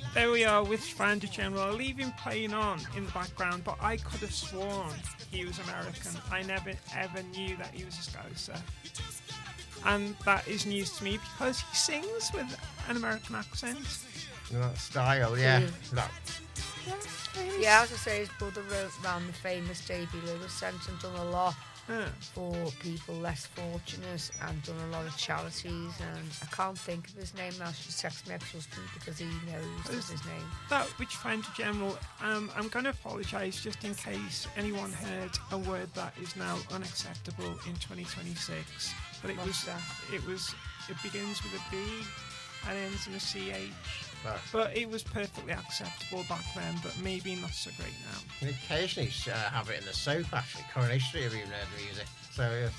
there we are with Finder General. I'll leave him playing on in the background, but I could have sworn he was American. I never ever knew that he was a Scouser. And that is news to me because he sings with an American accent. That style, yeah. That. Yeah, as I say, his brother wrote around the famous Davy Lewis Centre and done a lot for people less fortunate and done a lot of charities. And I can't think of his name now. She's text me ex-husband because he knows his name. That Witchfinder General, I'm going to apologise just in case anyone heard a word that is now unacceptable in 2026. But it begins with a B and ends in a CH. But it was perfectly acceptable back then, but maybe not so great now. We occasionally have it in the soap, actually. Coronation Street have even heard the music. So,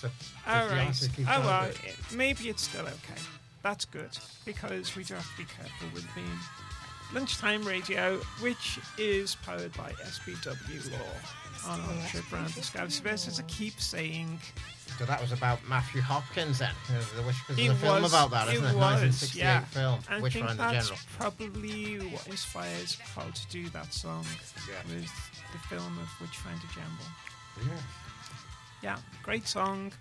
maybe it's still okay. That's good, because we do have to be careful with being Lunchtime Radio, which is powered by SBW Law on our trip around the Scouts. As I keep saying... So that was about Matthew Hopkins then. There's a film about that, isn't it? 1968 film, Witchfinder General. That's probably what inspires Paul to do that song, was the film of Witchfinder General. Yeah, great song.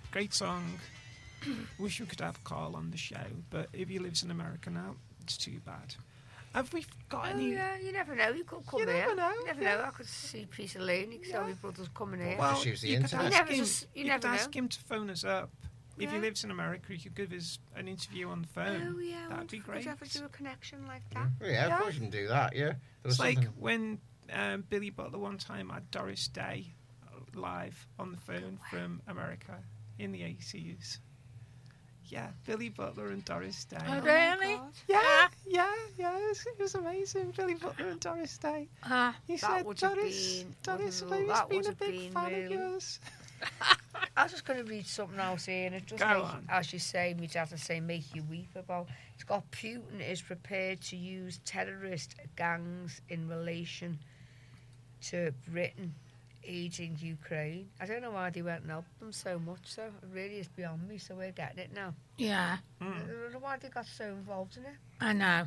Wish we could have Carl on the show, but if he lives in America now, it's too bad. Have we got any... yeah, you never know. You could come here. You never know. I could see Peter Lane. You could tell your brother's coming here. Well, just use the internet. You never know. Ask him to phone us up. If he lives in America, he could give us an interview on the phone. Oh, yeah. That'd be great. Would you ever do a connection like that? Yeah, of course you can do that, yeah. It's like when Billy Butler one time had Doris Day live on the phone from America in the 80s. Yeah, Billy Butler and Doris Day. Oh, really? Yeah. It was amazing. Billy Butler and Doris Day. He said, Doris, I've always been a big fan of yours. I was just going to read something else here, and it just as you say, me dad to say, make you weep about. It's got Putin is prepared to use terrorist gangs in relation to Britain aiding Ukraine. I don't know why they went and helped them so much, so it really is beyond me, so we're getting it now. Yeah. I don't know why they got so involved in it. I know.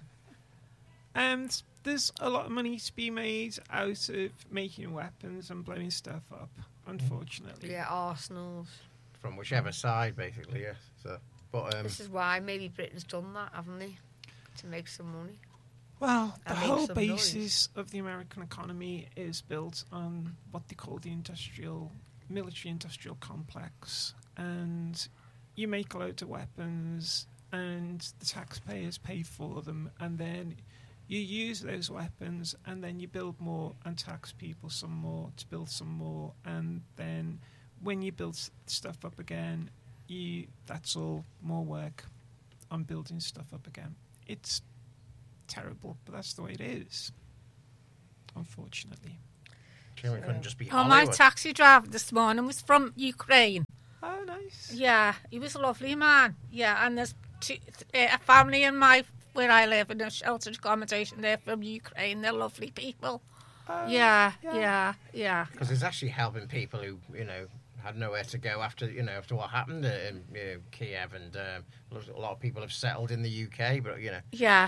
There's a lot of money to be made out of making weapons and blowing stuff up, unfortunately. Yeah, arsenals. From whichever side, basically, yeah. So, but this is why maybe Britain's done that, haven't they? To make some money. Well, the whole basis of the American economy is built on what they call the military-industrial complex. And you make loads of weapons, and the taxpayers pay for them, and then you use those weapons, and then you build more and tax people some more to build some more, and then when you build stuff up again, that's all more work on building stuff up again. It's terrible, but that's the way it is, unfortunately. We couldn't just be my taxi driver this morning was from Ukraine. Oh, nice. Yeah, he was a lovely man. Yeah, and there's a family in where I live in a sheltered accommodation. They're from Ukraine. They're lovely people. Yeah. Because it's actually helping people who, had nowhere to go after what happened in Kiev, and a lot of people have settled in the UK, but yeah.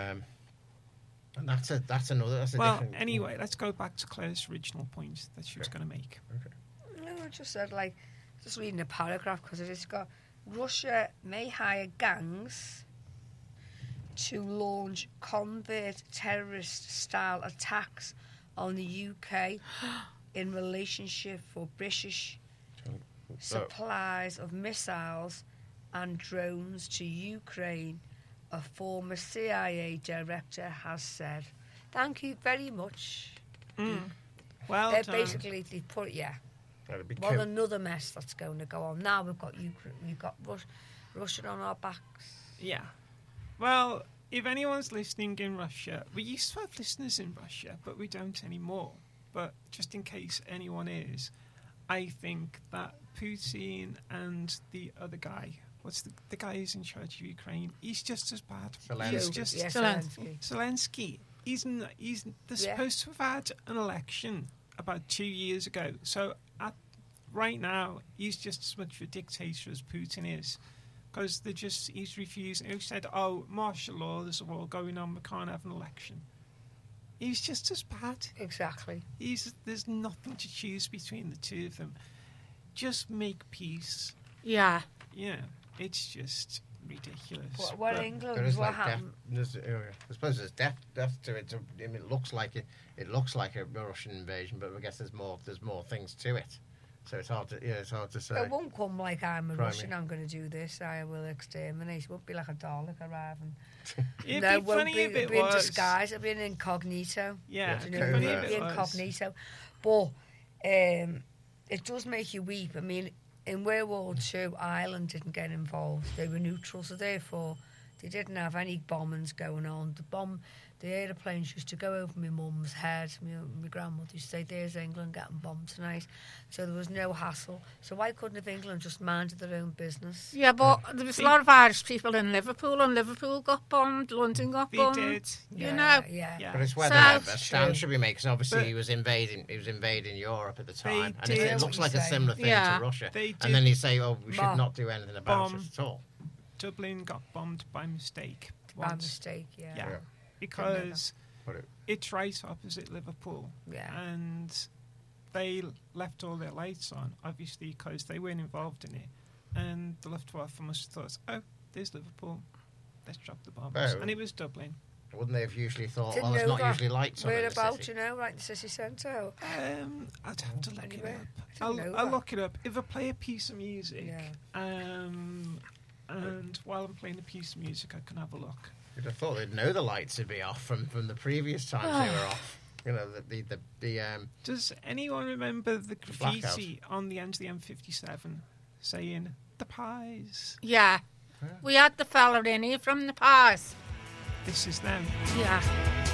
And that's a different. Anyway, let's go back to Claire's original point that she was going to make. Okay. No, I just said just reading a paragraph because it's got Russia may hire gangs to launch covert terrorist-style attacks on the UK in relationship for British supplies of missiles and drones to Ukraine, a former CIA director has said. Thank you very much. Well, basically, they put well, another mess that's going to go on. Now we've got Ukraine, we've got Russia on our backs. Yeah. Well, if anyone's listening in Russia, we used to have listeners in Russia, but we don't anymore. But just in case anyone is, I think that Putin and the other guy, what's the guy who's in charge of Ukraine? He's just as bad. Zelensky. They're supposed to have had an election about 2 years ago. So right now, he's just as much of a dictator as Putin is. Because he's refusing. He said, martial law, there's a war going on, we can't have an election. he's just as bad. Exactly. There's nothing to choose between the two of them. Just make peace. Yeah. Yeah, it's just ridiculous. What There England? is What like death. happened? I suppose there's death to it. I mean, it looks like a Russian invasion, but I guess there's more things to it. So it's hard to say. It won't come like I'm a Crimea. Russian, I'm going to do this, I will exterminate. It won't be like a Dalek arriving. It'd No, be it won't funny be, if it it'll be in was. disguise, it'll be an incognito. Yeah, Yeah, You know, okay, funny yeah. if it'll be it was. incognito. But it does make you weep. I mean, in World War II, Ireland didn't get involved. They were neutral, so therefore they didn't have any bombings going on. The aeroplanes used to go over my mum's head. My grandmother used to say, "There's England getting bombed tonight." So there was no hassle. So why couldn't have England just minded their own business? Yeah, but there was a lot of Irish people in Liverpool, and Liverpool got bombed, London got They bombed. did. You know. Yeah. Yeah. But it's whether So- a stand should be made, because obviously But- he was invading Europe at the time, and did. it looks like a similar thing Yeah. to Russia. They did And then you say, "Oh, we should Bomb. not do anything about Bomb. it at all." Dublin got bombed by mistake. By once. mistake, yeah. Yeah. Because But it- it's right opposite Liverpool. Yeah. And they left all their lights on, obviously, because they weren't involved in it. And the Luftwaffe must have thought, oh, there's Liverpool. Let's drop the bombs. Oh. And it was Dublin. Wouldn't they have usually thought, Didn't "Well, there's know not that. usually lights on in the Whereabouts, city"? you know, right in the city centre. I'd have to look it Anywhere. up. I didn't know I'll that. look it up. If I play a piece of music, Yeah. and while I'm playing a piece of music, I can have a look. You'd have thought they'd know the lights would be off from the previous times they were off. You know, the Does anyone remember the graffiti on the end of the M57 saying, the pies? Yeah. We had the fella in here from the past. This is them. Yeah.